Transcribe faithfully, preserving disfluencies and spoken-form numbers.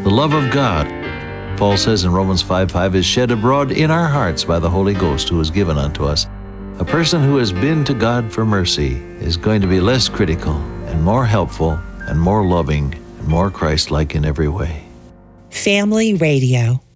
The love of God, Paul says in Romans five five, is shed abroad in our hearts by the Holy Ghost who is given unto us. A person who has been to God for mercy is going to be less critical and more helpful and more loving and more Christ-like in every way. Family Radio.